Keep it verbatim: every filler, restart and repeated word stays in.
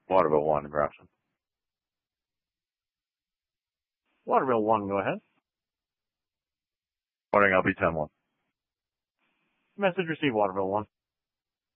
Waterville one, Grafton. Waterville one, go ahead. Morning, L P ten one. Message received, Waterville one.